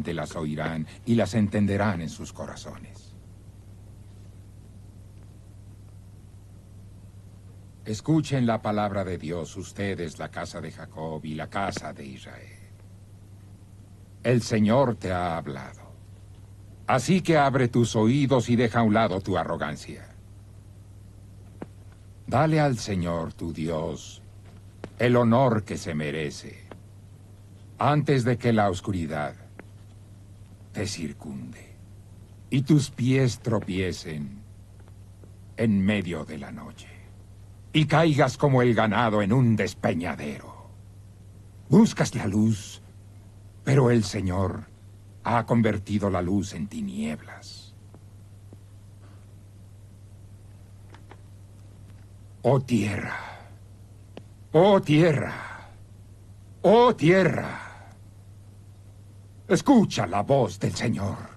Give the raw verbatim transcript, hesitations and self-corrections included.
ciertamente las oirán y las entenderán en sus corazones. Escuchen la palabra de Dios, ustedes, la casa de Jacob y la casa de Israel. El Señor te ha hablado. Así que abre tus oídos y deja a un lado tu arrogancia. Dale al Señor, tu Dios, el honor que se merece, antes de que la oscuridad te circunde y tus pies tropiecen en medio de la noche y caigas como el ganado en un despeñadero. Buscas la luz, pero el Señor ha convertido la luz en tinieblas. Oh tierra, oh tierra, oh tierra, escucha la voz del Señor.